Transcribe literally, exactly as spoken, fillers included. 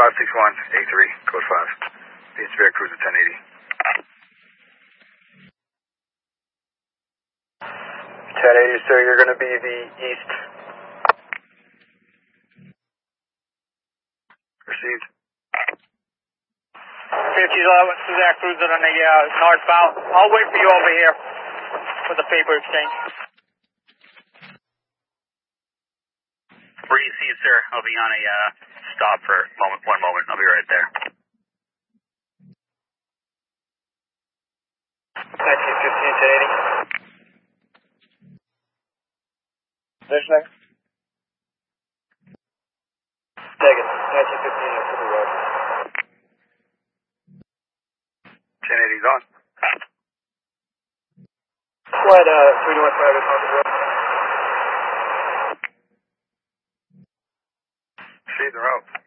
five six one, eight three, code five. The Spirit Cruiser ten eighty. ten eighty, sir, you're going to be the east. Received. fifty eleven, Spirit Cruiser on the uh, northbound. I'll wait for you over here for the paper exchange. Where do you see it, sir? I'll be on a uh, stop for a moment, one moment. I'll be right there. nineteen fifteen, ten eighty. Positioning. Negative. nineteen fifteen, Super Road. ten eighty's on. Flight uh, three to one five is on the road. See the route.